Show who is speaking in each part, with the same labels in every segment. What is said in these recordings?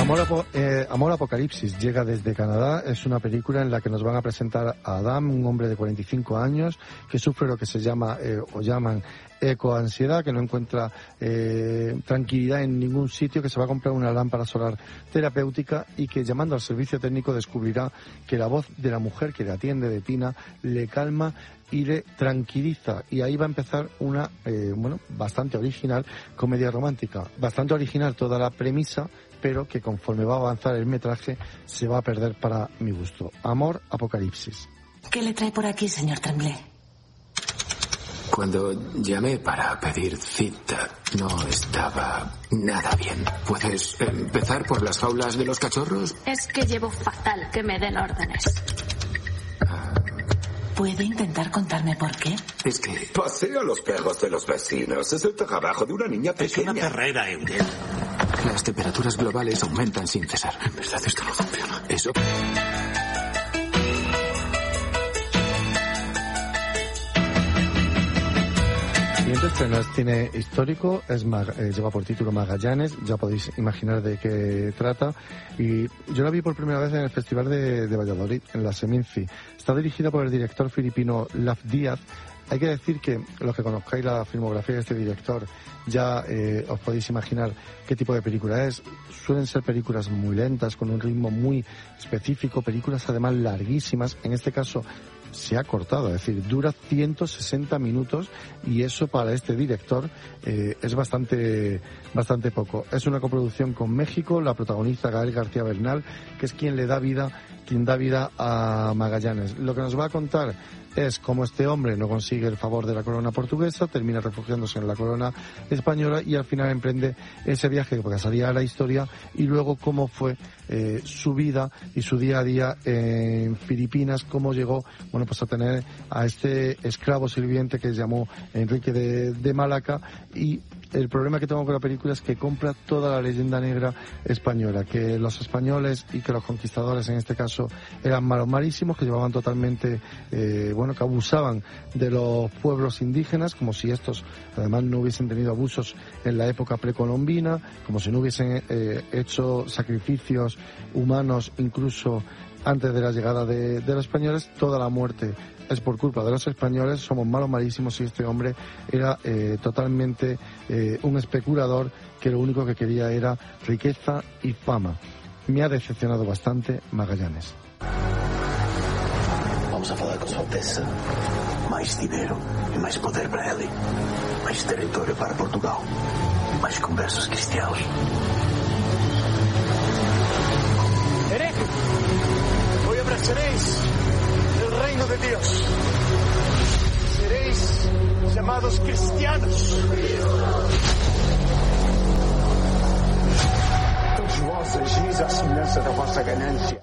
Speaker 1: Amor Apocalipsis llega desde Canadá. Es una película en la que nos van a presentar a Adam, un hombre de 45 años que sufre lo que se llama o llaman ecoansiedad, que no encuentra tranquilidad en ningún sitio, que se va a comprar una lámpara solar terapéutica y que llamando al servicio técnico descubrirá que la voz de la mujer que le atiende, de Tina, le calma y le tranquiliza, y ahí va a empezar una bastante original comedia romántica, bastante original toda la premisa, pero que conforme va a avanzar el metraje se va a perder para mi gusto. Amor Apocalipsis.
Speaker 2: ¿Qué le trae por aquí, señor Tremblay?
Speaker 3: Cuando llamé para pedir cita, no estaba nada bien. ¿Puedes empezar por las jaulas de los cachorros?
Speaker 4: Es que llevo fatal que me den órdenes.
Speaker 2: ¿Puede intentar contarme por qué?
Speaker 3: Es que...
Speaker 5: Paseo a los perros de los vecinos. Es el trabajo de una niña pequeña.
Speaker 6: Es una perrera, Eugene.
Speaker 3: Las temperaturas globales aumentan sin cesar.
Speaker 5: En verdad esto no funciona.
Speaker 3: Eso...
Speaker 1: El siguiente estreno es cine histórico, lleva por título Magallanes, ya podéis imaginar de qué trata, y yo la vi por primera vez en el Festival de Valladolid, en la Seminci. Está dirigida por el director filipino Laf Díaz. Hay que decir que los que conozcáis la filmografía de este director ya os podéis imaginar qué tipo de película es. Suelen ser películas muy lentas, con un ritmo muy específico, películas además larguísimas. En este caso se ha cortado, es decir, dura 160 minutos y eso para este director es bastante poco. Es una coproducción con México, la protagoniza Gael García Bernal, que es quien da vida a Magallanes. Lo que nos va a contar es cómo este hombre no consigue el favor de la corona portuguesa, termina refugiándose en la corona española y al final emprende ese viaje que pasaría a la historia, y luego cómo fue su vida y su día a día en Filipinas, cómo llegó pues a tener a este esclavo sirviente que se llamó Enrique de Malaca. Y el problema que tengo con la película es que compra toda la leyenda negra española, que los españoles y que los conquistadores en este caso eran malos, malísimos, que llevaban totalmente, que abusaban de los pueblos indígenas, como si estos además no hubiesen tenido abusos en la época precolombina, como si no hubiesen hecho sacrificios humanos incluso antes de la llegada de los españoles. Toda la muerte es por culpa de los españoles, somos malos, malísimos, y este hombre era totalmente un especulador que lo único que quería era riqueza y fama. Me ha decepcionado bastante Magallanes.
Speaker 6: Vamos a falar com Sua Alteza. Mais dinheiro e mais poder para ele. Mais território para Portugal. Mais conversos cristianos.
Speaker 7: Hereje, hoy abrazaréis el reino de Dios. Seréis llamados cristianos. Todos vós agis à semelhança da vossa ganância.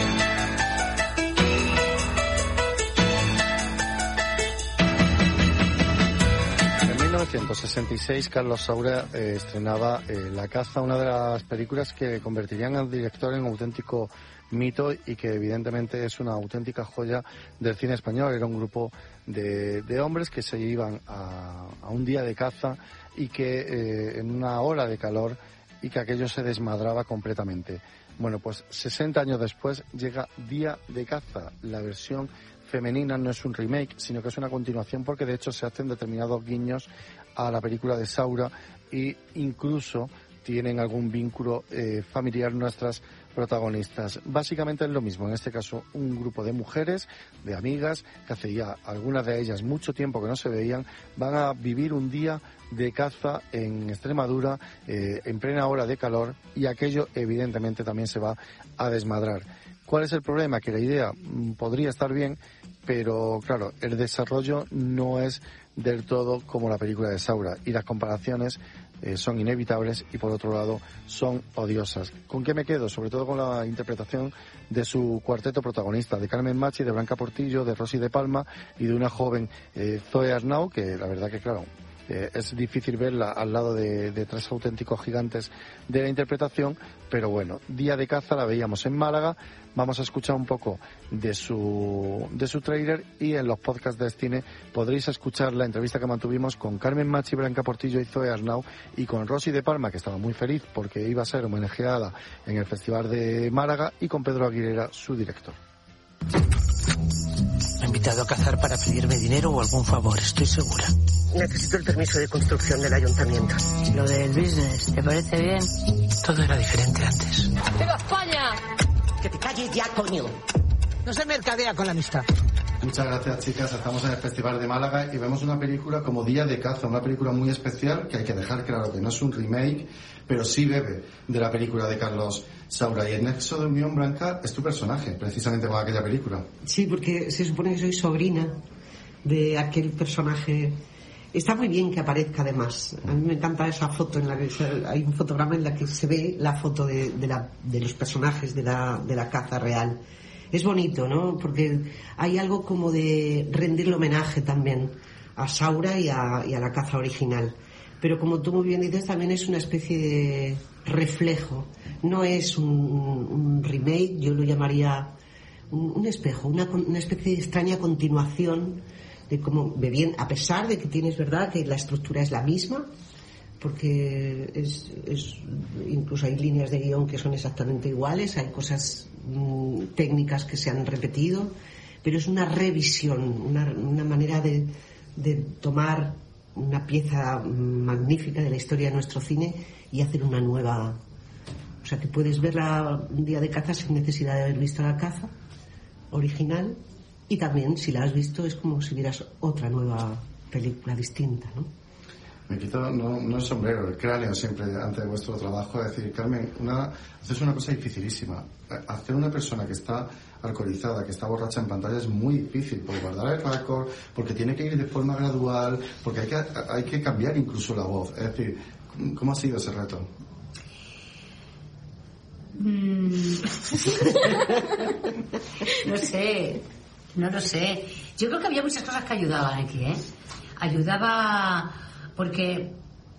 Speaker 1: En 1966 Carlos Saura estrenaba La caza, una de las películas que convertirían al director en un auténtico mito y que evidentemente es una auténtica joya del cine español. Era un grupo de hombres que se iban a un día de caza y que en una hora de calor, y que aquello se desmadraba completamente. Bueno, pues 60 años después llega Día de Caza. La versión femenina no es un remake, sino que es una continuación, porque de hecho se hacen determinados guiños a la película de Saura e incluso tienen algún vínculo familiar nuestras protagonistas. Básicamente es lo mismo, en este caso un grupo de mujeres, de amigas, que hace ya algunas de ellas mucho tiempo que no se veían, van a vivir un día de caza en Extremadura en plena hora de calor, y aquello evidentemente también se va a desmadrar. ¿Cuál es el problema? Que la idea podría estar bien, pero claro, el desarrollo no es del todo como la película de Saura, y las comparaciones son inevitables y por otro lado son odiosas. ¿Con qué me quedo? Sobre todo con la interpretación de su cuarteto protagonista, de Carmen Machi, de Blanca Portillo, de Rosy de Palma y de una joven Zoe Arnau, que la verdad que claro, Es difícil verla al lado de tres auténticos gigantes de la interpretación, pero bueno, Día de caza la veíamos en Málaga. Vamos a escuchar un poco de su tráiler, y en los podcasts de Cine podréis escuchar la entrevista que mantuvimos con Carmen Machi, Blanca Portillo y Zoe Arnau, y con Rosy de Palma, que estaba muy feliz porque iba a ser homenajeada en el Festival de Málaga, y con Pedro Aguilera, su director.
Speaker 8: Me ha invitado a cazar para pedirme dinero o algún favor, estoy segura.
Speaker 9: Necesito el permiso de construcción del ayuntamiento.
Speaker 8: Lo del business, ¿te parece bien? Todo era diferente antes.
Speaker 9: ¡Viva España! Que te calles ya, coño.
Speaker 8: No se mercadea con la amistad.
Speaker 1: Muchas gracias, chicas. Estamos en el Festival de Málaga y vemos una película como Día de caza, una película muy especial que hay que dejar claro que no es un remake, pero sí bebe de la película de Carlos Saura. Y el nexo de unión, Blanca, es tu personaje, precisamente con aquella película.
Speaker 9: Sí, porque se supone que soy sobrina de aquel personaje. Está muy bien que aparezca, además. A mí me encanta esa foto en la que hay un fotograma en la que se ve la foto de los personajes de la caza real. Es bonito, ¿no? Porque hay algo como de rendirle homenaje también a Saura y a la caza original. Pero como tú muy bien dices, también es una especie de reflejo. No es un remake, yo lo llamaría un espejo, una especie de extraña continuación de cómo a pesar de que tienes verdad que la estructura es la misma, porque incluso hay líneas de guión que son exactamente iguales, hay cosas técnicas que se han repetido, pero es una revisión, una manera de tomar una pieza magnífica de la historia de nuestro cine y hacer una nueva. O sea, que puedes verla un Día de caza sin necesidad de haber visto la caza original, y también si la has visto es como si vieras otra nueva película distinta, ¿no?
Speaker 1: Me quito no el sombrero, el cráneo siempre ante vuestro trabajo. Es decir, Carmen, haces una cosa dificilísima. Hacer una persona que está alcoholizada, que está borracha en pantalla es muy difícil, por guardar el récord, porque tiene que ir de forma gradual, porque hay que cambiar incluso la voz. Es decir, ¿cómo ha sido ese reto?
Speaker 10: No lo sé. Yo creo que había muchas cosas que ayudaban aquí, ¿eh? Ayudaba porque,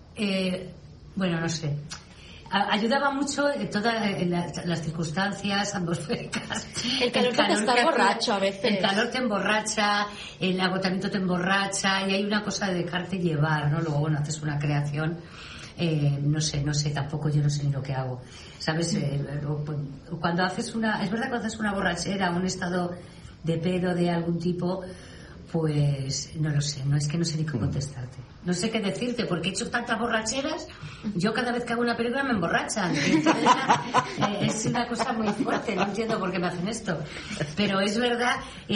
Speaker 10: no sé. Ayudaba mucho todas las circunstancias atmosféricas.
Speaker 11: El calor te está borracho a veces.
Speaker 10: El calor te emborracha, el agotamiento te emborracha, y hay una cosa de dejarte llevar, ¿no? Luego, haces una creación. No sé, tampoco yo no sé ni lo que hago, ¿sabes? Cuando haces cuando haces una borrachera, un estado de pedo de algún tipo, pues no lo sé, no sé ni cómo contestarte, no sé qué decirte, porque he hecho tantas borracheras. Yo cada vez que hago una película me emborrachan, entonces, es una cosa muy fuerte, no entiendo por qué me hacen esto, pero es verdad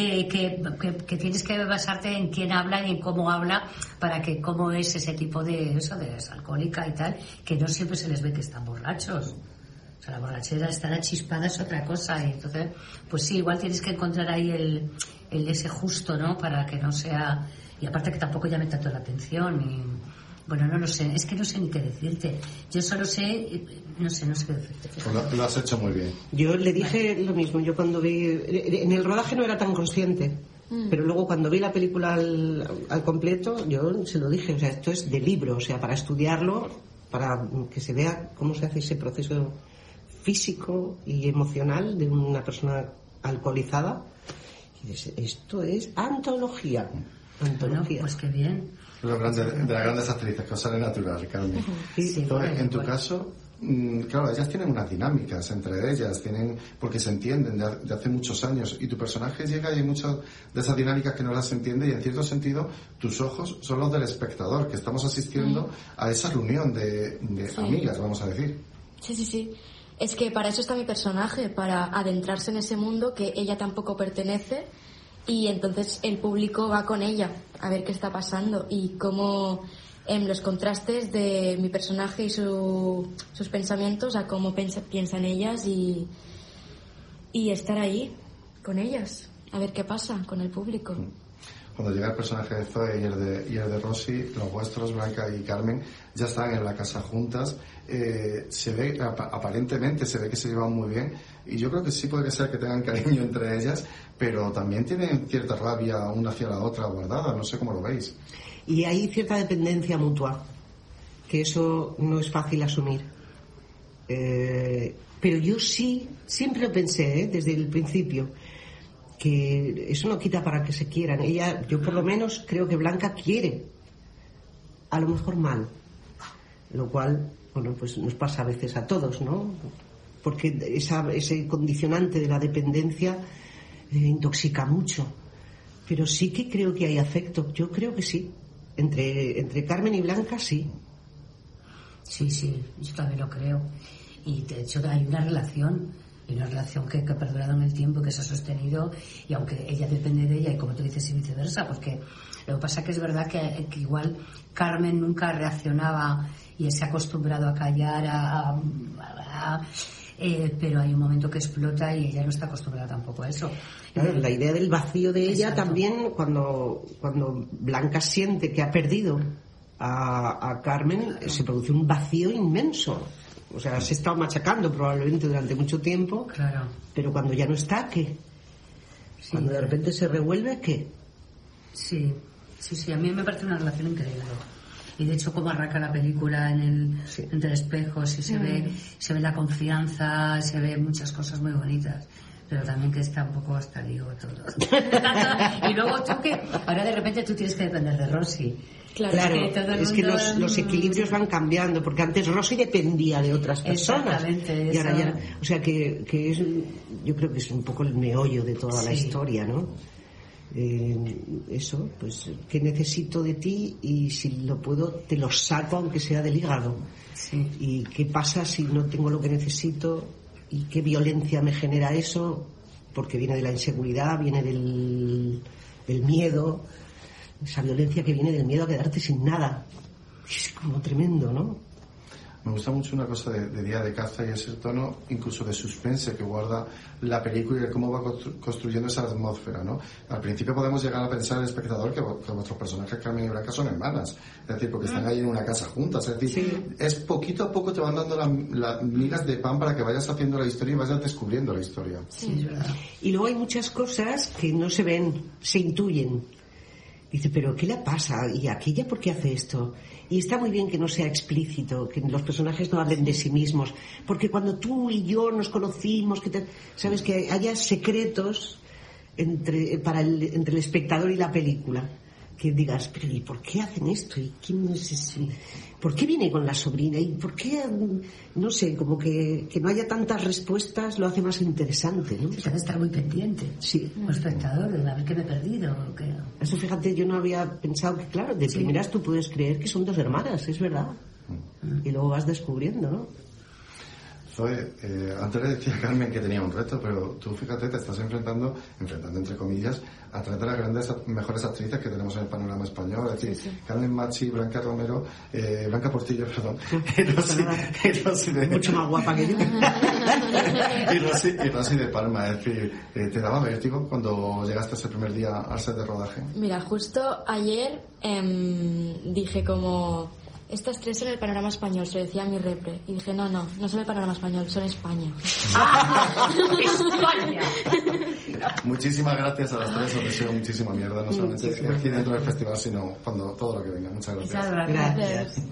Speaker 10: que tienes que basarte en quién habla y en cómo habla, para que cómo es ese tipo de alcohólica y tal, que no siempre se les ve que están borrachos. O sea, la borrachera, estar achispada es otra cosa, y entonces, pues sí, igual tienes que encontrar ahí el ese justo, ¿no? Para que no sea, y aparte que tampoco llame tanto la atención, y bueno, no lo sé, es que no sé ni qué decirte. Yo solo sé, no sé qué decirte.
Speaker 1: Lo has hecho muy bien.
Speaker 9: Yo le dije lo mismo, yo cuando vi, en el rodaje no era tan consciente, pero luego cuando vi la película al completo, yo se lo dije, o sea, esto es de libro, o sea, para estudiarlo, para que se vea cómo se hace ese proceso físico y emocional de una persona alcoholizada. Y dices, esto es antología.
Speaker 10: Pues qué bien.
Speaker 1: De las grandes actrices que os sale natural, Carmen.
Speaker 9: Sí,
Speaker 1: entonces, en tu caso, claro, ellas tienen unas dinámicas entre ellas, porque se entienden de hace muchos años, y tu personaje llega y hay muchas de esas dinámicas que no las entiende, y en cierto sentido tus ojos son los del espectador, que estamos asistiendo a esa reunión de amigas, vamos a decir.
Speaker 11: Sí. Es que para eso está mi personaje, para adentrarse en ese mundo que ella tampoco pertenece, y entonces el público va con ella a ver qué está pasando, y cómo los contrastes de mi personaje y sus pensamientos a cómo piensan ellas, y estar ahí con ellas a ver qué pasa con el público.
Speaker 1: Cuando llega el personaje de Zoe y el de Rosy, los vuestros, Blanca y Carmen, ya están en la casa juntas. Se ve, aparentemente se ve que se llevan muy bien, y yo creo que sí puede ser que tengan cariño entre ellas, pero también tienen cierta rabia una hacia la otra guardada, no sé cómo lo veis.
Speaker 9: Y hay cierta dependencia mutua, que eso no es fácil asumir. Pero yo sí, siempre lo pensé, desde el principio, que eso no quita para que se quieran. Yo por lo menos creo que Blanca quiere, a lo mejor mal, lo cual, bueno, pues nos pasa a veces a todos, ¿no? Porque ese condicionante de la dependencia intoxica mucho. Pero sí que creo que hay afecto, yo creo que sí. Entre Carmen y Blanca, sí.
Speaker 10: Sí, yo también lo creo. Y de hecho hay una relación que ha perdurado en el tiempo, que se ha sostenido, y aunque ella depende de ella, y como tú dices, y viceversa, porque lo que pasa es que es verdad que igual Carmen nunca reaccionaba y se ha acostumbrado a callar, pero hay un momento que explota y ella no está acostumbrada tampoco a eso.
Speaker 9: Claro, la idea del vacío de ella. Exacto. También cuando Blanca siente que ha perdido a Carmen, se produce un vacío inmenso. O sea, se ha estado machacando probablemente durante mucho tiempo,
Speaker 10: claro.
Speaker 9: Pero cuando ya no está, ¿qué? Sí, cuando de repente se revuelve, ¿qué?
Speaker 10: Sí, a mí me parece una relación increíble. Y de hecho, como arranca la película entre espejos, y se ve la confianza, se ve muchas cosas muy bonitas, pero también que está un poco hasta lío todo. Y luego tú ahora de repente tú tienes que depender de Rosy.
Speaker 9: Claro, es que los equilibrios van cambiando, porque antes Rosy dependía de otras personas.
Speaker 10: Exactamente.
Speaker 9: Y ahora ya, o sea que es, yo creo que es un poco el meollo de toda la historia, ¿no? Eso, pues, ¿qué necesito de ti? Y si lo puedo, te lo saco aunque sea del hígado.
Speaker 10: Sí.
Speaker 9: ¿Y qué pasa si no tengo lo que necesito? ¿Y qué violencia me genera eso? Porque viene de la inseguridad, viene del miedo. Esa violencia que viene del miedo a quedarte sin nada. Es como tremendo, ¿no?
Speaker 1: Me gusta mucho una cosa de Día de Caza, y ese tono incluso de suspense que guarda la película y de cómo va construyendo esa atmósfera, ¿no? Al principio podemos llegar a pensar el espectador que vuestros personajes Carmen y Blanca son hermanas, es decir, porque están ahí en una casa juntas, es decir, es poquito a poco te van dando las migas de pan para que vayas haciendo la historia y vayas descubriendo la historia.
Speaker 10: Sí, es verdad.
Speaker 9: Y luego hay muchas cosas que no se ven, se intuyen. Dice, pero ¿qué le pasa? ¿Y aquella por qué hace esto? Y está muy bien que no sea explícito, que los personajes no hablen de sí mismos, porque cuando tú y yo nos conocimos, sabes que haya secretos entre el espectador y la película, que digas, pero ¿y por qué hacen esto? ¿Y quién es ese? ¿Por qué viene con la sobrina? ¿Y por qué, no sé, como que no haya tantas respuestas lo hace más interesante, ¿no?
Speaker 10: Te hace estar muy pendiente,
Speaker 9: sí,
Speaker 10: como espectador, de a ver qué me he perdido.
Speaker 9: Eso, fíjate, yo no había pensado que, claro, de primeras tú puedes creer que son dos hermanas, es verdad. Y luego vas descubriendo, ¿no?
Speaker 1: Zoe, antes le decía a Carmen que tenía un reto, pero tú fíjate, te estás enfrentando entre comillas, a tres de las mejores actrices que tenemos en el panorama español, es decir, Carmen Machi, Blanca Romero, Blanca Portillo, perdón, y Rosy de...
Speaker 9: Mucho más guapa que yo.
Speaker 1: y Rosy de Palma, es decir, ¿te daba vértigo cuando llegaste ese primer día al set de rodaje?
Speaker 11: Mira, justo ayer dije como... Estas tres son el panorama español, se lo decía a mi repre. Y dije, no son el panorama español, son España.
Speaker 10: ¡España!
Speaker 1: Muchísimas gracias a las tres, os deseo muchísima mierda, no solamente aquí dentro del festival, sino cuando todo lo que venga. Muchas gracias.
Speaker 10: Muchas gracias.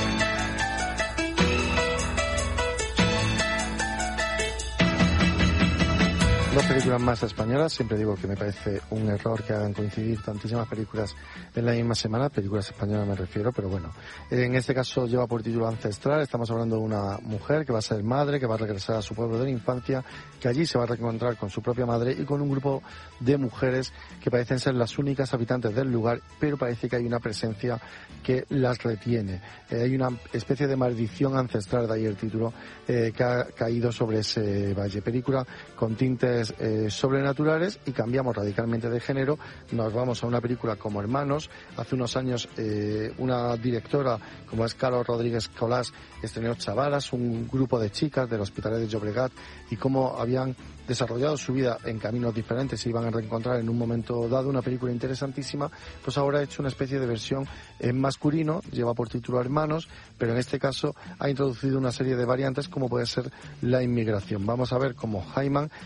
Speaker 1: Dos películas más españolas, siempre digo que me parece un error que hagan coincidir tantísimas películas en la misma semana, películas españolas me refiero, pero bueno, en este caso lleva por título Ancestral. Estamos hablando de una mujer que va a ser madre, que va a regresar a su pueblo de la infancia, que allí se va a reencontrar con su propia madre y con un grupo de mujeres que parecen ser las únicas habitantes del lugar, pero parece que hay una presencia que las retiene. Hay una especie de maldición ancestral, de ahí el título, que ha caído sobre ese valle. Película con tintes sobrenaturales, y cambiamos radicalmente de género. Nos vamos a una película como Hermanos. Hace unos años una directora como es Carol Rodríguez Colás estrenó Chavalas, un grupo de chicas del Hospitalet de Llobregat, y cómo habían desarrollado su vida en caminos diferentes, se iban a reencontrar en un momento dado. Una película interesantísima. Pues ahora ha hecho una especie de versión en masculino, lleva por título Hermanos, pero en este caso ha introducido una serie de variantes como puede ser la inmigración. Vamos a ver cómo Jaiman, que es un adolescente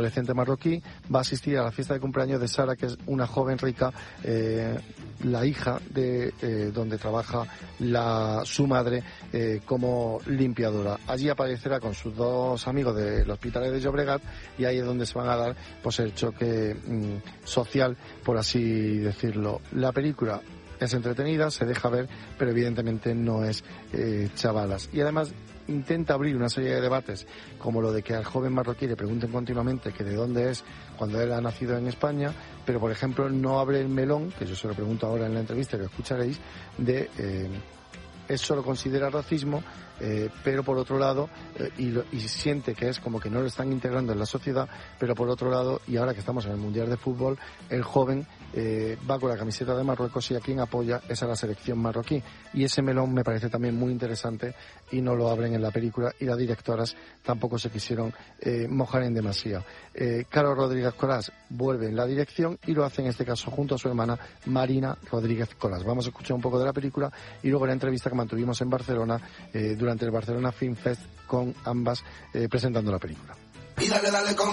Speaker 1: adolescente marroquí, va a asistir a la fiesta de cumpleaños de Sara, que es una joven rica, la hija de donde trabaja su madre como limpiadora. Allí aparecerá con sus dos amigos del Hospitalet de Llobregat y ahí es donde se van a dar pues el choque social, por así decirlo. La película es entretenida, se deja ver, pero evidentemente no es chavalas. Y además intenta abrir una serie de debates, como lo de que al joven marroquí le pregunten continuamente que de dónde es cuando él ha nacido en España, pero por ejemplo no abre el melón, que yo se lo pregunto ahora en la entrevista que escucharéis, de eso lo considera racismo, pero por otro lado, y siente que es como que no lo están integrando en la sociedad, pero por otro lado, y ahora que estamos en el Mundial de Fútbol, el joven va con la camiseta de Marruecos y a quien apoya es a la selección marroquí. Y ese melón me parece también muy interesante y no lo abren en la película, y las directoras tampoco se quisieron mojar en demasía. Caro Rodríguez Colás vuelve en la dirección y lo hace en este caso junto a su hermana Marina Rodríguez Colás. Vamos a escuchar un poco de la película y luego la entrevista que mantuvimos en Barcelona durante el Barcelona Film Fest con ambas presentando la película.
Speaker 12: Y dale con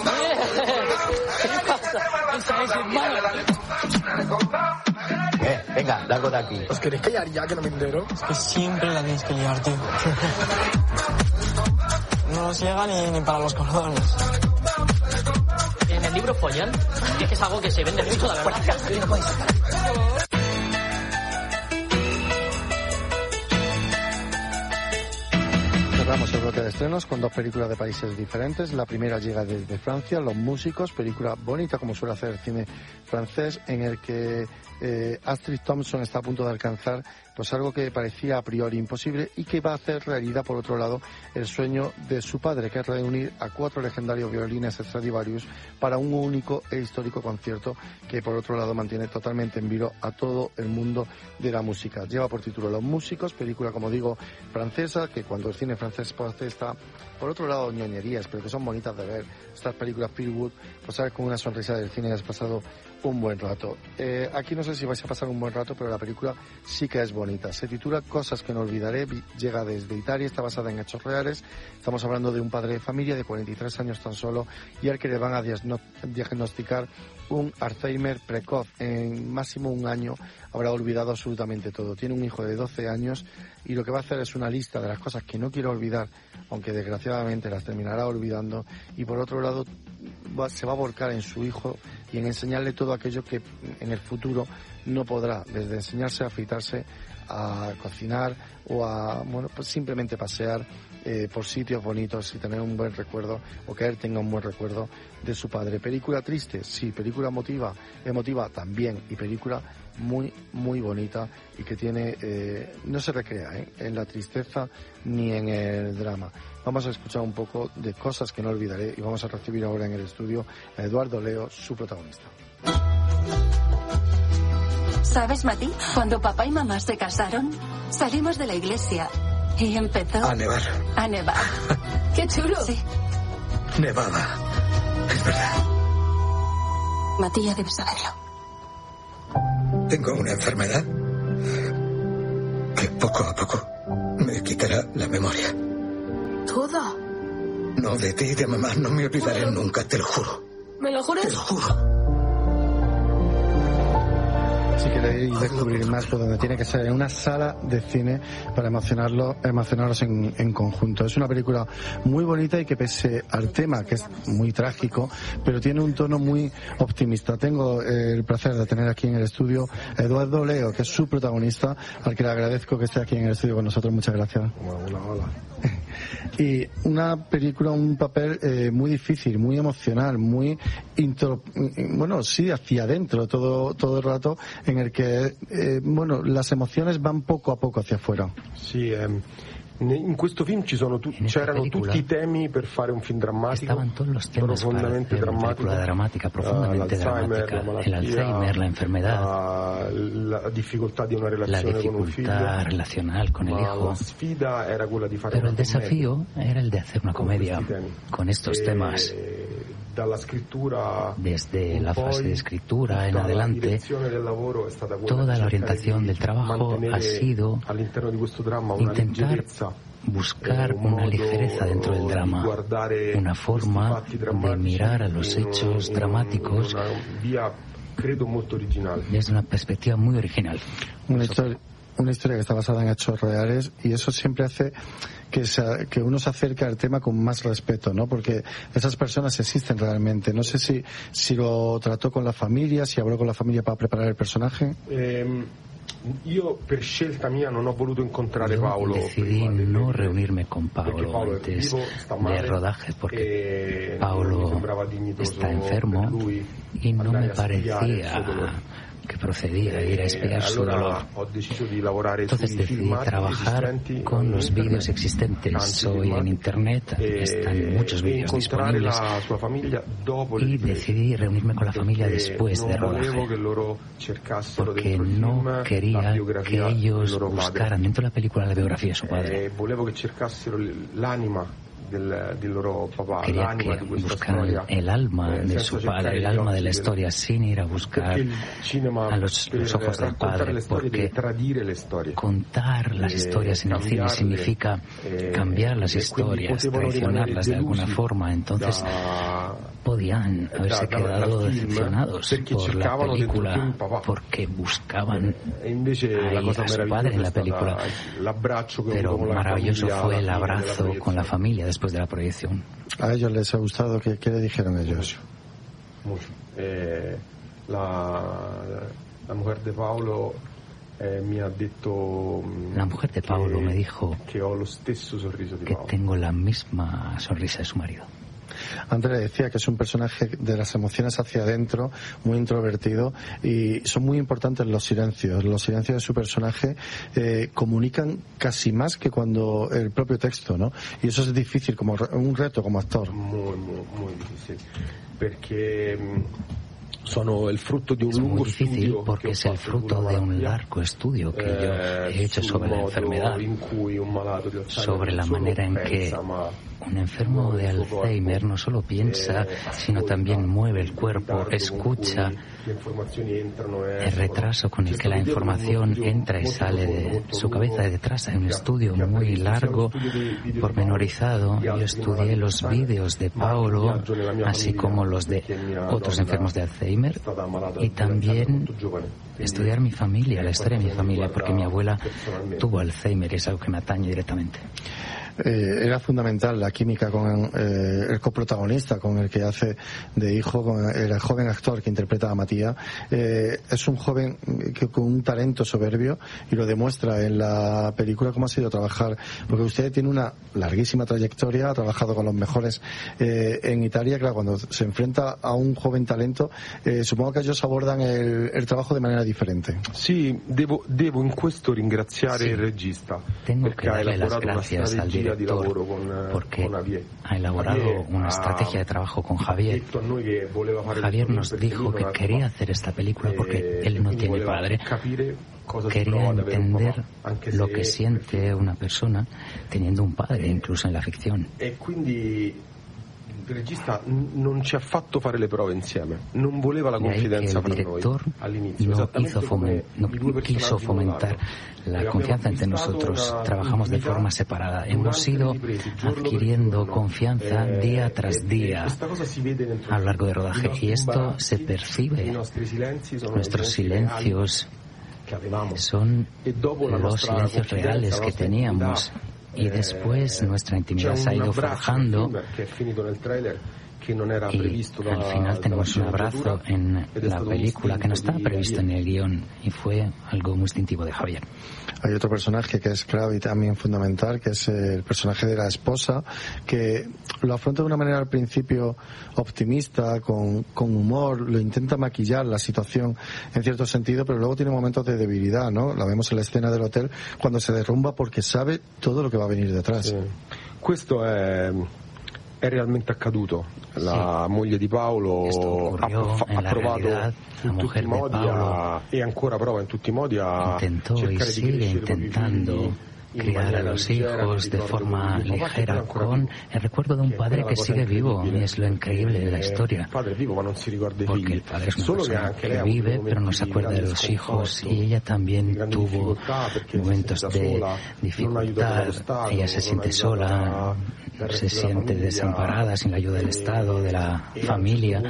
Speaker 13: venga, largo de aquí.
Speaker 14: ¿Os queréis callar ya, que no me entero?
Speaker 15: Es que siempre la tienes que liar, tío. No nos llega ni para los cordones.
Speaker 16: En el libro follan, que es algo que se vende mucho, la verdad.
Speaker 1: Cerramos el bloque de estrenos con dos películas de países diferentes. La primera llega desde Francia, Los Músicos, película bonita como suele hacer el cine francés, en el que Astrid Thompson está a punto de alcanzar pues algo que parecía a priori imposible y que va a hacer realidad, por otro lado, el sueño de su padre, que es reunir a 4 legendarios violines Stradivarius para un único e histórico concierto que, por otro lado, mantiene totalmente en vilo a todo el mundo de la música. Lleva por título Los Músicos, película, como digo, francesa, que cuando el cine francés pues hace esta, por otro lado, ñoñerías, pero que son bonitas de ver. Estas películas feel good, pues sabes, con una sonrisa del cine has pasado un buen rato. Aquí no sé si vais a pasar un buen rato, pero la película sí que es bonita. Se titula Cosas que no olvidaré, llega desde Italia, está basada en hechos reales. Estamos hablando de un padre de familia de 43 años tan solo y al que le van a diagnosticar un Alzheimer precoz. En máximo un año habrá olvidado absolutamente todo. Tiene un hijo de 12 años y lo que va a hacer es una lista de las cosas que no quiere olvidar, aunque desgraciadamente las terminará olvidando, y por otro lado se va a volcar en su hijo y en enseñarle todo aquello que en el futuro no podrá, desde enseñarse a afeitarse, a cocinar o a, bueno, pues simplemente pasear por sitios bonitos y tener un buen recuerdo, o que él tenga un buen recuerdo de su padre. Película triste, sí. Película emotiva también, y película muy, muy bonita y que tiene, no se recrea en la tristeza ni en el drama. Vamos a escuchar un poco de Cosas que no olvidaré y vamos a recibir ahora en el estudio a Eduardo Leo, su protagonista.
Speaker 2: ¿Sabes, Mati? Cuando papá y mamá se casaron, salimos de la iglesia y empezó
Speaker 6: a nevar.
Speaker 2: A nevar. ¡Qué chulo! Sí.
Speaker 6: Nevaba. Es verdad.
Speaker 2: Mati, ya debes saberlo.
Speaker 6: Tengo una enfermedad que poco a poco me quitará la memoria.
Speaker 2: ¿Toda?
Speaker 6: No, de ti y de mamá no me olvidaré nunca, te lo juro.
Speaker 2: ¿Me lo juras?
Speaker 6: Te lo juro.
Speaker 1: Si queréis descubrir más, por donde tiene que ser, en una sala de cine para emocionaros en conjunto. Es una película muy bonita y que, pese al tema, que es muy trágico, pero tiene un tono muy optimista. Tengo el placer de tener aquí en el estudio a Eduardo Leo, que es su protagonista, al que le agradezco que esté aquí en el estudio con nosotros. Muchas gracias.
Speaker 14: Hola.
Speaker 1: Y una película, un papel muy difícil, muy emocional, muy hacia adentro todo el rato, en el que las emociones van poco a poco hacia afuera.
Speaker 14: Sì, in questo film c'erano tutti i temi per fare un film drammatico.
Speaker 17: Estaban todos los temas para hacer una película dramática, profundamente dramática. El Alzheimer, la enfermedad,
Speaker 14: la dificultad de una relazione con un figlio,
Speaker 17: relacional con el hijo.
Speaker 14: La sfida era quella di fare
Speaker 17: Pero el desafío era el de hacer una comedia con estos temas. Desde la fase de escritura en adelante, toda la orientación del trabajo ha sido intentar buscar una ligereza dentro del drama, una forma de mirar a los hechos dramáticos desde una perspectiva muy original.
Speaker 1: Una historia que está basada en hechos reales, y eso siempre hace que uno se acerque al tema con más respeto, ¿no? Porque esas personas existen realmente. No sé si lo trató con la familia, si habló con la familia para preparar el personaje.
Speaker 14: Io per scelta mia non ho voluto incontrare Paolo.
Speaker 17: Decidí no reunirme con Paolo antes del rodaje porque Paolo está enfermo y no me parecía que procedía a ir a espiar su dolor. Entonces decidí trabajar con los vídeos existentes hoy en internet, están muchos vídeos disponibles, y decidí reunirme con la familia después de rodaje porque no quería que ellos buscaran dentro de la película la biografía de su padre. Quería que buscaran el alma de su padre, el alma de la historia, sin ir a buscar a los ojos del padre, porque contar las historias en el cine significa cambiar las historias, traicionarlas de alguna forma. Entonces podían haberse quedado decepcionados por la película porque buscaban ahí a su padre en la película, pero maravilloso fue el abrazo con la familia después de la proyección.
Speaker 1: ¿A ellos les ha gustado? ¿Qué le dijeron ellos?
Speaker 14: Mucho. La mujer de Paolo
Speaker 17: La mujer de Paolo me dijo que tengo la misma sonrisa de su marido.
Speaker 1: Andrea decía que es un personaje de las emociones hacia adentro, muy introvertido, y son muy importantes los silencios. Los silencios de su personaje comunican casi más que cuando el propio texto, ¿no? Y eso es difícil, como un reto como actor.
Speaker 14: Muy difícil, porque sono el frutto di un lungo
Speaker 17: studio porque es el fruto de un largo estudio que yo he hecho sobre la enfermedad, sobre la manera en que un enfermo de Alzheimer no solo piensa, sino también mueve el cuerpo, escucha, el retraso con el que la información entra y sale de su cabeza de detrás. Hay un estudio muy largo, pormenorizado. Yo estudié los vídeos de Paolo, así como los de otros enfermos de Alzheimer, y también estudiar mi familia, la historia de mi familia, porque mi abuela tuvo Alzheimer y es algo que me atañe directamente.
Speaker 1: Era fundamental la química con el coprotagonista, con el que hace de hijo, con el joven actor que interpreta a Matías. Es un joven con un talento soberbio y lo demuestra en la película. ¿Cómo ha sido trabajar? Porque usted tiene una larguísima trayectoria, ha trabajado con los mejores en Italia. Claro, cuando se enfrenta a un joven talento, supongo que ellos abordan el trabajo de manera diferente.
Speaker 14: Sí, devo in questo ringraziare il regista.
Speaker 17: Tengo que darle las gracias al director porque ha elaborado una estrategia de trabajo con Javier. Javier nos dijo que quería hacer esta película porque él no tiene padre. Quería entender lo que siente una persona teniendo un padre, incluso en la ficción.
Speaker 14: Il regista non ci ha fatto fare le prove insieme, non voleva la confidenza fra noi all'inizio.
Speaker 17: No quiso fomentar la confianza entre nosotros. Trabajamos de forma separada. Hemos ido adquiriendo confianza día tras día a lo largo del rodaje, y esto se percibe. Nuestros silencios son los silencios reales que teníamos. Y después nuestra intimidad se ha ido forjando, y al final tenemos un abrazo en la película que no estaba previsto en el guión, y fue algo muy instintivo de Javier.
Speaker 1: Hay otro personaje que es clave y también fundamental, que es el personaje de la esposa, que lo afronta de una manera al principio optimista, con humor, lo intenta maquillar la situación en cierto sentido, pero luego tiene momentos de debilidad, ¿no? La vemos en la escena del hotel cuando se derrumba porque sabe todo lo que va a venir detrás.
Speaker 14: Sí. Questo è realmente accaduto. La moglie di Paolo ha provato in tutti i modi e ancora prova in tutti i modi a cercare di crescere
Speaker 17: intentando criar a los hijos de forma ligera con el recuerdo de un padre que sigue vivo, y es lo increíble de la historia, porque el padre es una persona que vive pero no se acuerda de los hijos, y ella también tuvo momentos de dificultad, ella se siente sola, se siente desamparada sin la ayuda del Estado, de la familia,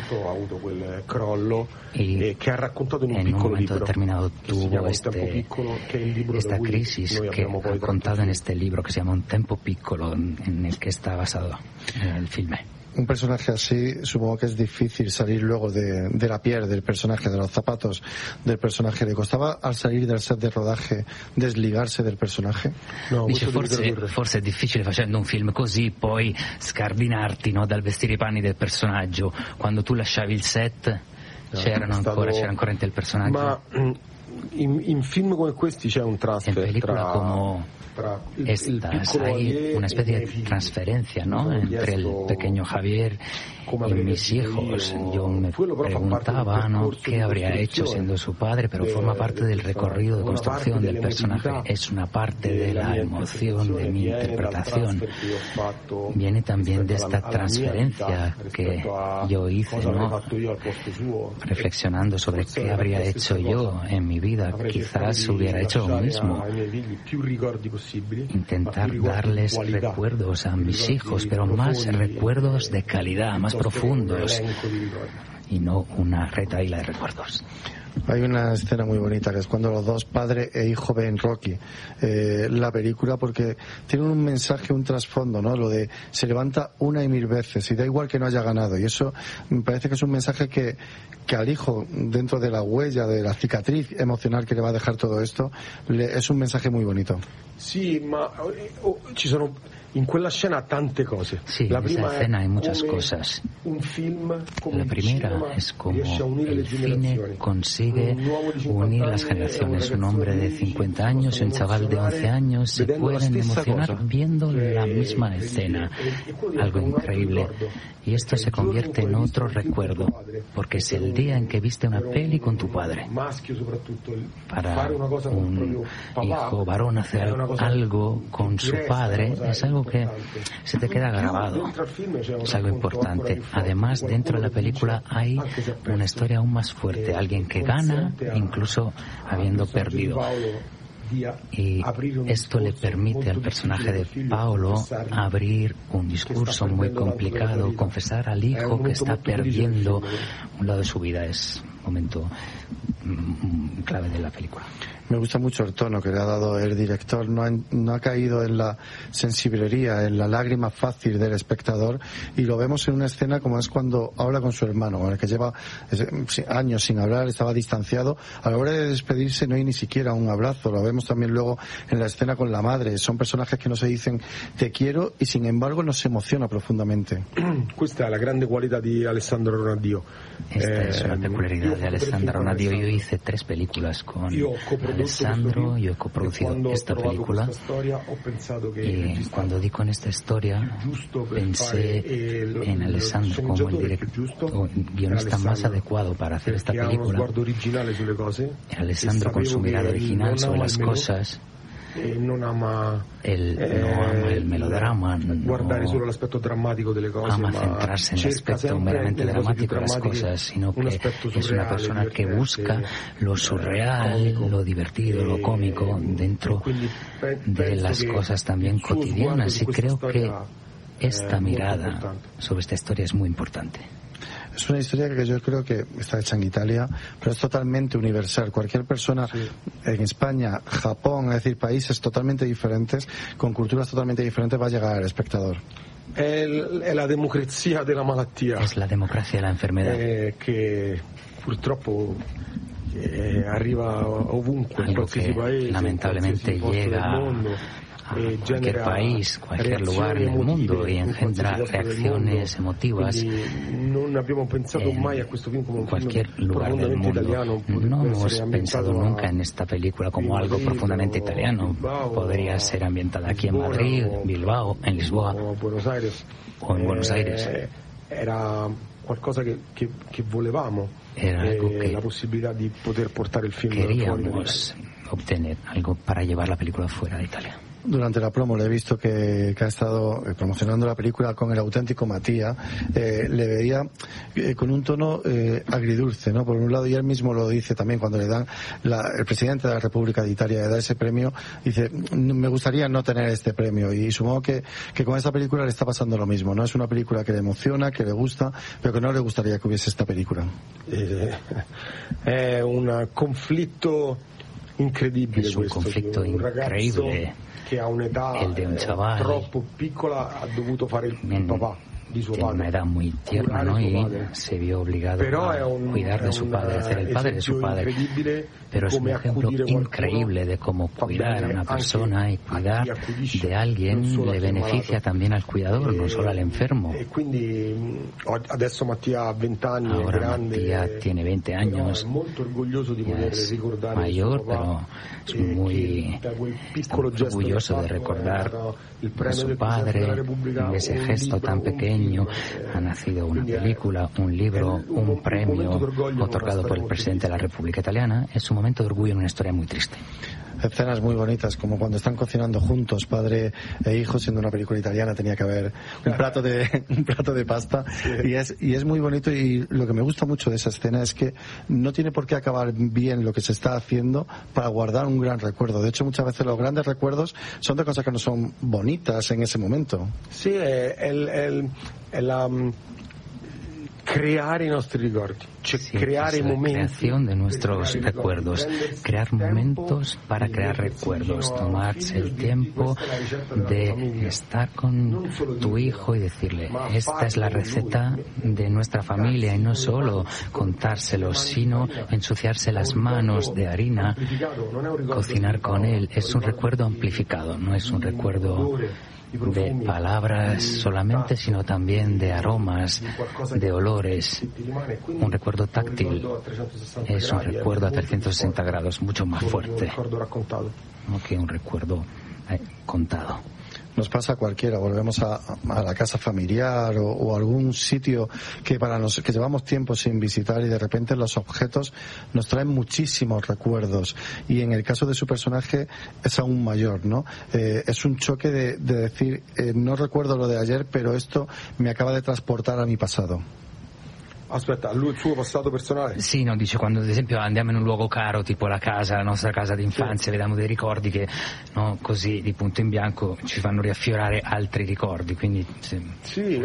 Speaker 17: y en un momento determinado tuvo esta crisis que ha contado en este libro que se llama Un tempo piccolo, en el que está basado el filme.
Speaker 1: Un personaje así, supongo que es difícil salir luego de la piel del personaje, de los zapatos del personaje. ¿Le costaba al salir del set de rodaje desligarse del personaje?
Speaker 17: No, dice, forse è difficile facendo un film così poi scardinarti, no, dal vestire i panni del personaggio. Quando tu lasciavi il set c'era ancora il personaggio.
Speaker 14: Ma in film come questi c'è un transfer
Speaker 17: tra hay una especie de transferencia, ¿no?, entre el pequeño Javier y mis hijos. Yo me preguntaba, ¿no?, qué habría hecho siendo su padre, pero forma parte del recorrido de construcción del personaje, es una parte de la emoción de mi interpretación. Viene también de esta transferencia que yo hice, ¿no?, reflexionando sobre qué habría hecho yo en mi vida. Quizás hubiera hecho lo mismo, intentar darles recuerdos a mis hijos, pero más recuerdos de calidad, más profundos, y no una retahíla de recuerdos.
Speaker 1: Hay una escena muy bonita que es cuando los dos, padre e hijo, ven Rocky, la película, porque tiene un mensaje, un trasfondo, ¿no? Lo de se levanta una y mil veces y da igual que no haya ganado, y eso me parece que es un mensaje que al hijo, dentro de la huella, de la cicatriz emocional que le va a dejar todo esto, es un mensaje muy bonito.
Speaker 14: Sí, ma ci sono in quella scena tante cose.
Speaker 17: Sí, en esa escena hay muchas cosas. La primera es como el cine consigue unir las generaciones. Un hombre de 50 años y un chaval de 11 años se pueden emocionar viendo la misma escena. Algo increíble. Y esto se convierte en otro recuerdo, porque es el día en que viste una peli con tu padre. Para un hijo varón hacer algo con su padre es algo que se te queda grabado, es algo importante. Además, dentro de la película hay una historia aún más fuerte, alguien que gana incluso habiendo perdido. Y esto le permite al personaje de Paolo abrir un discurso muy complicado, confesar al hijo que está perdiendo un lado de su vida. Es un momento clave de la película.
Speaker 1: Me gusta mucho el tono que le ha dado el director. No ha caído en la sensiblería, en la lágrima fácil del espectador, y lo vemos en una escena como es cuando habla con su hermano, con el que lleva años sin hablar, estaba distanciado. A la hora de despedirse no hay ni siquiera un abrazo. Lo vemos también luego en la escena con la madre. Son personajes que no se dicen te quiero y sin embargo nos emociona profundamente.
Speaker 14: Questa è la grande qualità di Alessandro Ronadio.
Speaker 17: Esta es una peculiaridad de Alessandro Ronadio. Yo hice 3 películas con Alessandro, yo he coproducido esta película, y cuando di con esta historia pensé en Alessandro como el director, guionista más adecuado para hacer esta película. Alessandro con su mirada original sobre las cosas. Él no ama el melodrama, no ama centrarse en el aspecto meramente dramático de las cosas, sino que es una persona que busca lo surreal, lo divertido, lo cómico dentro de las cosas también cotidianas, y creo que esta mirada sobre esta historia es muy importante.
Speaker 1: Es una historia que yo creo que está hecha en Italia, pero es totalmente universal. Cualquier persona en España, Japón, es decir, países totalmente diferentes, con culturas totalmente diferentes, va a llegar al espectador.
Speaker 14: È la democrazia della malattia.
Speaker 17: Es la democracia de la enfermedad.
Speaker 14: Che purtroppo arriva ovunque, in qualsiasi paese,
Speaker 17: lamentablemente llega a cualquier país, cualquier lugar en el mundo, y engendra reacciones emotivas
Speaker 14: non abbiamo pensato mai a questo film come un
Speaker 17: cualquier lugar del mundo. No hemos pensado nunca en esta película como algo profundamente italiano. Podría ser ambientada aquí en Madrid, en Bilbao, en Lisboa o en Buenos Aires.
Speaker 14: Era qualcosa che volevamo,
Speaker 17: era algo que
Speaker 14: la possibilità di poter portare il film
Speaker 17: queríamos obtener, algo para llevar la película fuera de Italia.
Speaker 1: Durante la promo le he visto que ha estado promocionando la película con el auténtico Matías. Le veía con un tono agridulce, ¿no? Por un lado, y él mismo lo dice también cuando le dan, el presidente de la República de Italia le da ese premio, dice, me gustaría no tener este premio, y supongo que con esta película le está pasando lo mismo, ¿no? Es una película que le emociona, que le gusta, pero que no le gustaría que hubiese esta película.
Speaker 14: È un conflitto incredibile.
Speaker 17: Es un conflicto increíble.
Speaker 14: Che a un'età troppo piccola ha dovuto fare il papà.
Speaker 17: Tiene una edad muy tierna, ¿no? Y se vio obligado a cuidar de su padre, hacer el padre de su padre. Pero es un ejemplo increíble de cómo cuidar a una persona, y cuidar de alguien le beneficia también al cuidador, no solo al enfermo. Ahora Matías tiene 20 años, es mayor, pero es muy orgulloso de recordar a su padre. En ese gesto tan pequeño ha nacido una película, un libro, un premio otorgado por el presidente de la República Italiana. Es un momento de orgullo en una historia muy triste.
Speaker 1: Escenas muy bonitas, como cuando están cocinando juntos, padre e hijo, siendo una película italiana tenía que haber un plato de pasta, y es muy bonito, y lo que me gusta mucho de esa escena es que no tiene por qué acabar bien lo que se está haciendo para guardar un gran recuerdo. De hecho, muchas veces los grandes recuerdos son de cosas que no son bonitas en ese momento.
Speaker 14: Sí, crear i nostri ricordi, crear momentos.
Speaker 17: Creación de nuestros recuerdos, crear momentos para crear recuerdos, tomarse el tiempo de estar con tu hijo y decirle, esta es la receta de nuestra familia, y no solo contárselo, sino ensuciarse las manos de harina, cocinar con él. Es un recuerdo amplificado, no es un recuerdo de palabras solamente, sino también de aromas, de olores, un recuerdo táctil. Es un recuerdo a 360 grados, mucho más fuerte, ¿no?, que un recuerdo contado.
Speaker 1: Nos pasa a cualquiera, volvemos a la casa familiar o algún sitio que que llevamos tiempo sin visitar, y de repente los objetos nos traen muchísimos recuerdos, y en el caso de su personaje es aún mayor, ¿no? Es un choque de decir, no recuerdo lo de ayer, pero esto me acaba de transportar a mi pasado.
Speaker 14: Aspetta, lui il suo passato personale?
Speaker 17: Sì, no, dice, quando ad esempio andiamo in un luogo caro, tipo la casa, la nostra casa d'infanzia, vediamo dei ricordi che, no, così di punto in bianco ci fanno riaffiorare altri ricordi, quindi
Speaker 14: sì,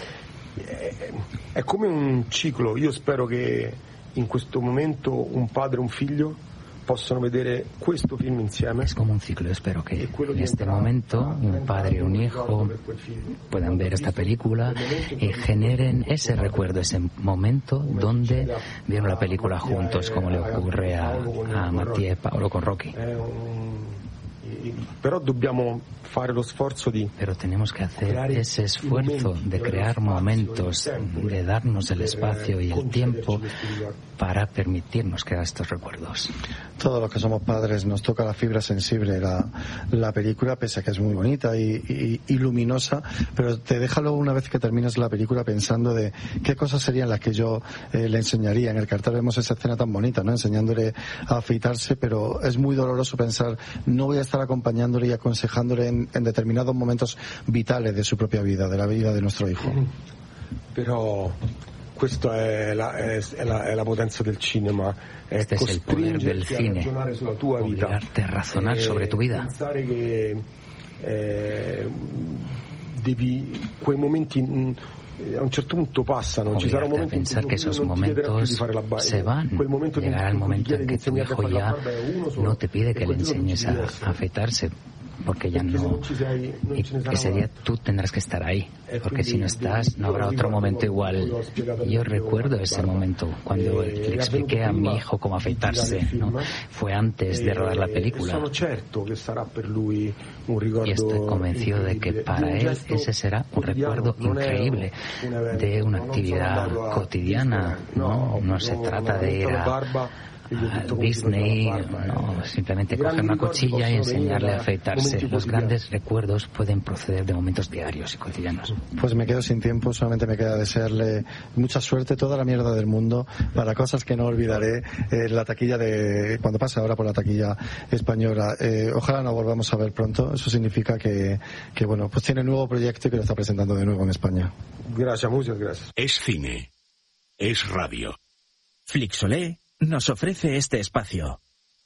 Speaker 14: è come un ciclo. Io spero che in questo momento un padre e un figlio possono vedere questo film insieme.
Speaker 17: Es como un ciclo. Espero que en este momento un padre y un hijo puedan ver esta película y generen ese recuerdo, ese momento donde vieron la película juntos, como le ocurre a Mattia e Paolo con Rocky.
Speaker 14: Pero dobbiamo fare lo sforzo
Speaker 17: Pero tenemos que hacer ese esfuerzo de crear momentos, de darnos el espacio y el tiempo para permitirnos crear estos recuerdos.
Speaker 1: Todos los que somos padres nos toca la fibra sensible la película, pese a que es muy bonita y luminosa, pero te deja luego, una vez que terminas la película, pensando de qué cosas serían las que yo le enseñaría. En el cartel vemos esa escena tan bonita, ¿no?, enseñándole a afeitarse, pero es muy doloroso pensar, no voy a estar acompañándole y aconsejándole en determinados momentos vitales de su propia vida, de la vida de nuestro hijo.
Speaker 14: Pero questa è la potenza del cinema.
Speaker 17: Este es el poder del cine, obligarte a razonar sobre tu vida.
Speaker 14: Pensare che quei momenti a un certo punto passano, ci sarà un momento in cui
Speaker 17: que esos momentos se van, llegará el momento en que tu hijo ya no te pide que le enseñes a afeitarse, porque ya no, y ese día tú tendrás que estar ahí, porque si no estás no habrá otro momento igual. Yo recuerdo ese momento cuando le expliqué a mi hijo cómo afeitarse, ¿no? Fue antes de rodar la película, y estoy convencido de que para él ese será un recuerdo increíble de una actividad cotidiana, ¿no? No se trata de ir Disney, no simplemente coger una cuchilla y enseñarle a afeitarse. Los grandes recuerdos pueden proceder de momentos diarios y cotidianos.
Speaker 1: Pues me quedo sin tiempo, solamente me queda desearle mucha suerte, toda la mierda del mundo, para cosas que no olvidaré en la taquilla de cuando pase ahora por la taquilla española. Ojalá nos volvamos a ver pronto. Eso significa que bueno, pues tiene un nuevo proyecto y que lo está presentando de nuevo en España.
Speaker 14: Gracias, muchas gracias.
Speaker 12: Es cine, es radio.
Speaker 13: Flixolé nos ofrece este espacio.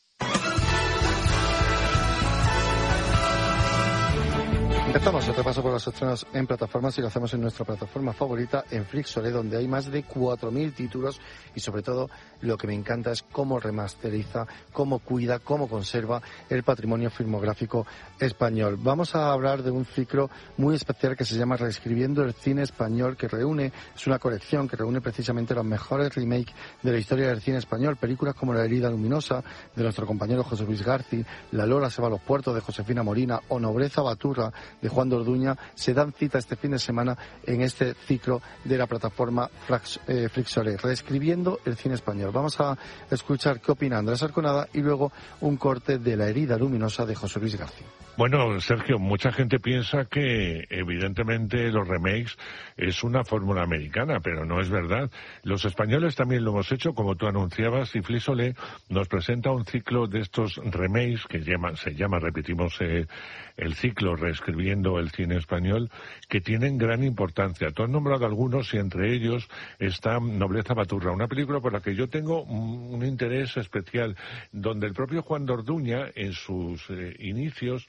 Speaker 1: Empezamos el repaso por los estrenos en plataformas y lo hacemos en nuestra plataforma favorita, en Flixolé, donde hay más de 4.000 títulos y sobre todo lo que me encanta es cómo remasteriza, cómo cuida, cómo conserva el patrimonio filmográfico español. Vamos a hablar de un ciclo muy especial que se llama Reescribiendo el cine español, que es una colección que reúne precisamente los mejores remakes de la historia del cine español, películas como La herida luminosa de nuestro compañero José Luis García, La Lola se va a los puertos de Josefina Molina o Nobleza Baturra de Juan de Orduña, se dan cita este fin de semana en este ciclo de la plataforma Flixolé, Reescribiendo el cine español. Vamos a escuchar qué opina Andrés Arconada y luego un corte de La herida luminosa de José Luis García.
Speaker 18: Bueno, Sergio, mucha gente piensa que evidentemente los remakes es una fórmula americana, pero no es verdad. Los españoles también lo hemos hecho, como tú anunciabas, y Flixolé nos presenta un ciclo de estos remakes que se llama, repetimos, el ciclo Reescribiendo el cine español, que tienen gran importancia. Tú has nombrado algunos y entre ellos está Nobleza Baturra, una película por la que yo tengo un interés especial, donde el propio Juan de Orduña, en sus inicios,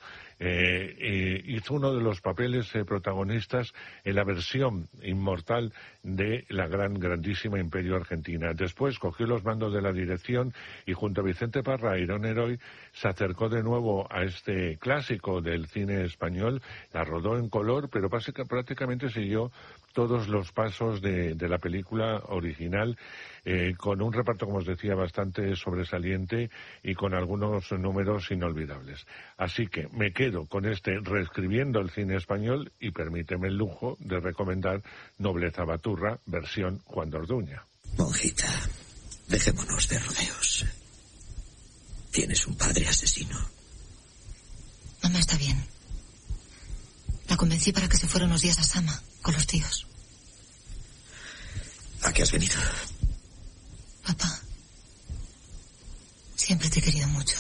Speaker 18: hizo uno de los papeles protagonistas en la versión inmortal de la grandísima Imperio Argentina. Después cogió los mandos de la dirección y junto a Vicente Parra y Irón Heroy se acercó de nuevo a este clásico del cine español, la rodó en color, pero prácticamente siguió todos los pasos de la película original, con un reparto, como os decía, bastante sobresaliente y con algunos números inolvidables. Así que me quedo con este Reescribiendo el cine español y permíteme el lujo de recomendar Nobleza Baturra, versión Juan de Orduña.
Speaker 19: Monjita, dejémonos de rodeos. Tienes un padre asesino.
Speaker 20: Mamá está bien. La convencí para que se fuera unos días a Sama, con los tíos.
Speaker 19: ¿A qué has venido?
Speaker 20: Papá, siempre te he querido mucho.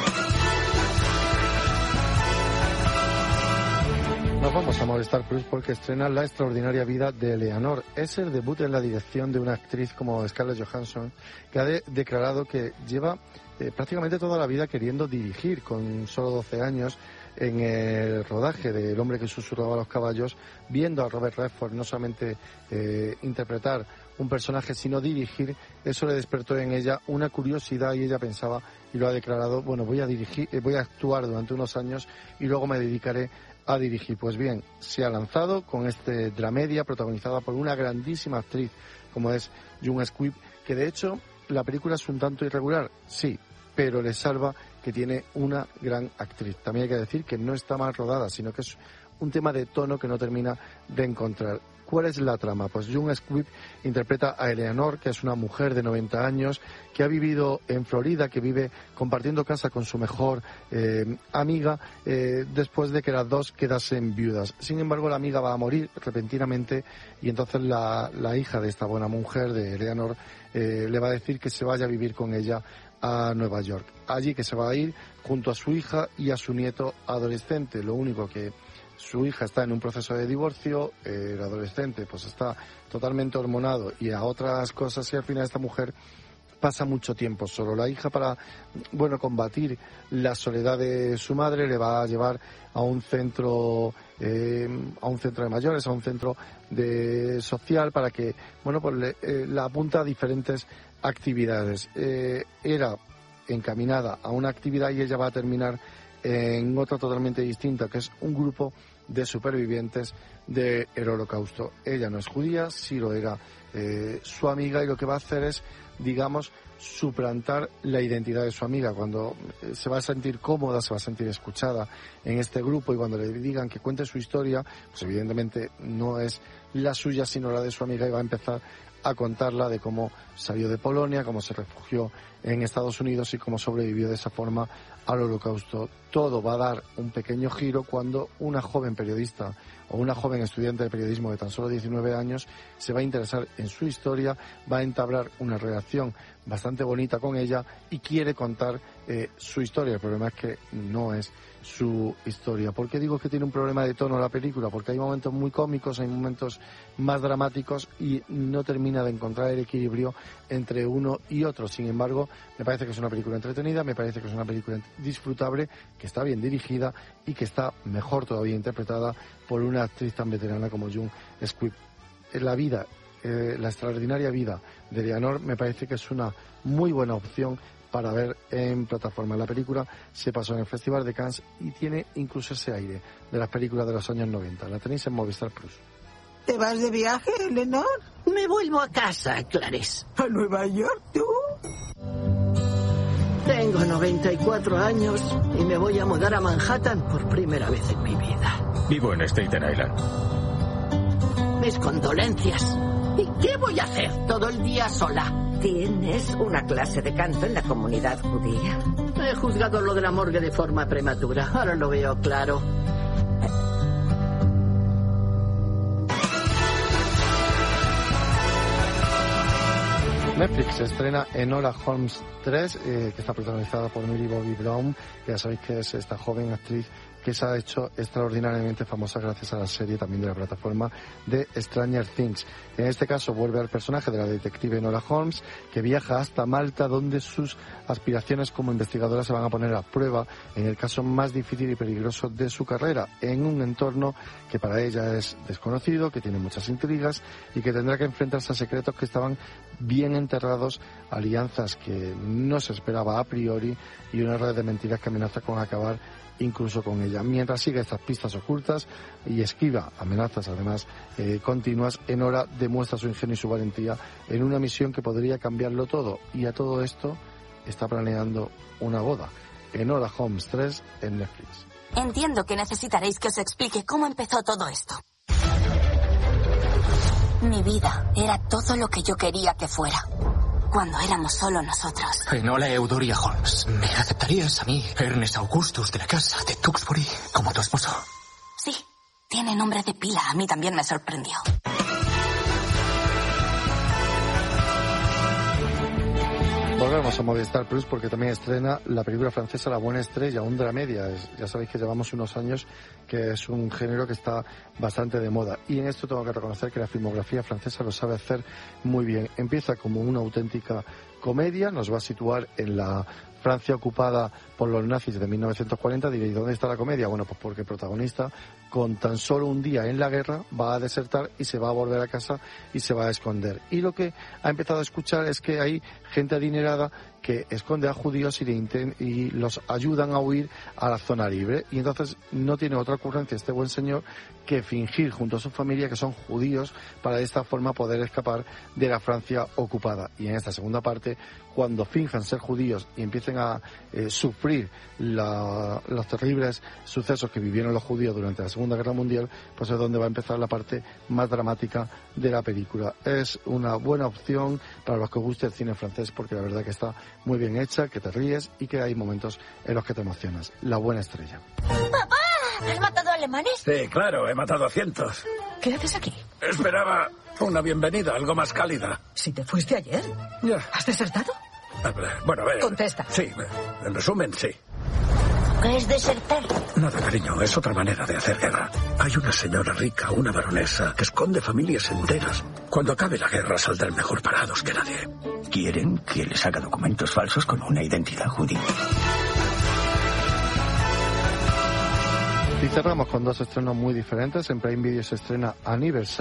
Speaker 1: Nos vamos a Movistar Plus porque estrena La extraordinaria vida de Eleanor. Es el debut en la dirección de una actriz como Scarlett Johansson, que ha declarado que lleva prácticamente toda la vida queriendo dirigir, con solo 12 años, en el rodaje de El hombre que susurraba a los caballos, viendo a Robert Redford no solamente interpretar un personaje, sino dirigir, eso le despertó en ella una curiosidad y ella pensaba, y lo ha declarado, bueno, voy a actuar durante unos años y luego me dedicaré a dirigir. Pues bien, se ha lanzado con este dramedia protagonizada por una grandísima actriz como es June Squibb, que de hecho la película es un tanto irregular, sí, pero le salva que tiene una gran actriz. También hay que decir que no está mal rodada, sino que es un tema de tono que no termina de encontrar. ¿Cuál es la trama? Pues June Squibb interpreta a Eleanor, que es una mujer de 90 años, que ha vivido en Florida, que vive compartiendo casa con su mejor amiga, después de que las dos quedasen viudas. Sin embargo, la amiga va a morir repentinamente y entonces la hija de esta buena mujer, de Eleanor, le va a decir que se vaya a vivir con ella a Nueva York. Allí que se va a ir junto a su hija y a su nieto adolescente. Lo único que su hija está en un proceso de divorcio, el adolescente pues está totalmente hormonado y a otras cosas, y al final esta mujer pasa mucho tiempo solo. La hija, para combatir la soledad de su madre, le va a llevar a un centro de mayores, a un centro social, para que la apunta a diferentes actividades. Era encaminada a una actividad y ella va a terminar en otra totalmente distinta, que es un grupo de supervivientes del Holocausto. Ella no es judía, sí lo era su amiga, y lo que va a hacer es, digamos, suplantar la identidad de su amiga. Cuando se va a sentir cómoda, se va a sentir escuchada en este grupo, y cuando le digan que cuente su historia, pues evidentemente no es la suya sino la de su amiga, y va a empezar a contarla de cómo salió de Polonia, cómo se refugió en Estados Unidos y cómo sobrevivió de esa forma al Holocausto. Todo va a dar un pequeño giro cuando una joven periodista o una joven estudiante de periodismo de tan solo 19 años se va a interesar en su historia, va a entablar una relación bastante bonita con ella y quiere contar su historia. El problema es que no es su historia. ¿Por qué digo que tiene un problema de tono la película? Porque hay momentos muy cómicos, hay momentos más dramáticos y no termina de encontrar el equilibrio entre uno y otro. Sin embargo, me parece que es una película entretenida, me parece que es una película disfrutable, que está bien dirigida y que está mejor todavía interpretada por una actriz tan veterana como June Squibb. La extraordinaria vida de Leonor me parece que es una muy buena opción para ver en plataforma. La película se pasó en el Festival de Cannes y tiene incluso ese aire de las películas de los años 90. La tenéis en Movistar Plus.
Speaker 21: ¿Te vas de viaje, Leonor?
Speaker 22: Me vuelvo a casa, Clarice.
Speaker 21: ¿A Nueva York, tú?
Speaker 22: Tengo 94 años y me voy a mudar a Manhattan por primera vez en mi vida.
Speaker 12: Vivo en Staten Island.
Speaker 22: Mis condolencias. ¿Y qué voy a hacer todo el día sola?
Speaker 23: ¿Tienes una clase de canto en la comunidad judía?
Speaker 22: He juzgado lo de la morgue de forma prematura. Ahora lo veo claro.
Speaker 1: Netflix estrena Enola Holmes 3, que está protagonizada por Millie Bobby Brown, que ya sabéis que es esta joven actriz que se ha hecho extraordinariamente famosa gracias a la serie también de la plataforma de Stranger Things. En este caso vuelve al personaje de la detective Enola Holmes, que viaja hasta Malta, donde sus aspiraciones como investigadora se van a poner a prueba en el caso más difícil y peligroso de su carrera, en un entorno que para ella es desconocido, que tiene muchas intrigas y que tendrá que enfrentarse a secretos que estaban bien enterrados, alianzas que no se esperaba a priori y una red de mentiras que amenaza con acabar incluso con ella. Mientras sigue estas pistas ocultas y esquiva amenazas además continuas, Enola demuestra su ingenio y su valentía en una misión que podría cambiarlo todo, y a todo esto está planeando una boda. Enola Holmes 3 en Netflix.
Speaker 2: Entiendo que necesitaréis que os explique cómo empezó todo esto. Mi vida era todo lo que yo quería que fuera, cuando éramos solo nosotros.
Speaker 3: Enola Eudoria Holmes, ¿me aceptarías a mí, Ernest Augustus de la casa de Tewkesbury, como tu esposo?
Speaker 2: Sí, tiene nombre de pila. A mí también me sorprendió.
Speaker 1: Volvemos a Movistar Plus porque también estrena la película francesa La Buena Estrella, un dramedia. Ya sabéis que llevamos unos años que es un género que está bastante de moda. Y en esto tengo que reconocer que la filmografía francesa lo sabe hacer muy bien. Empieza como una auténtica comedia, nos va a situar en la Francia ocupada por los nazis de 1940. Diréis, ¿dónde está la comedia? Bueno, pues porque el protagonista, con tan solo un día en la guerra, va a desertar y se va a volver a casa y se va a esconder. Y lo que ha empezado a escuchar es que hay gente adinerada que esconde a judíos y los ayudan a huir a la zona libre. Y entonces no tiene otra ocurrencia este buen señor que fingir junto a su familia que son judíos para de esta forma poder escapar de la Francia ocupada. Y en esta segunda parte, cuando finjan ser judíos y empiecen a sufrir los terribles sucesos que vivieron los judíos durante la Segunda Guerra Mundial, pues es donde va a empezar la parte más dramática de la película. Es una buena opción para los que os guste el cine francés, porque la verdad que está muy bien hecha, que te ríes y que hay momentos en los que te emocionas. La Buena Estrella.
Speaker 24: ¡Papá! ¿Has matado alemanes?
Speaker 6: Sí, claro, he matado a cientos.
Speaker 24: ¿Qué haces aquí?
Speaker 6: Esperaba una bienvenida, algo más cálida.
Speaker 24: ¿Si te fuiste ayer?
Speaker 6: Ya.
Speaker 24: ¿Has desertado?
Speaker 6: Bueno, a ver.
Speaker 24: Contesta.
Speaker 6: Sí, en resumen, sí.
Speaker 24: ¿Qué es desertar?
Speaker 6: Nada, cariño, es otra manera de hacer guerra. Hay una señora rica, una baronesa, que esconde familias enteras. Cuando acabe la guerra saldrán mejor parados que nadie.
Speaker 19: Quieren que les haga documentos falsos con una identidad judía.
Speaker 1: Y cerramos con dos estrenos muy diferentes. En Prime Video se estrena Aniversario.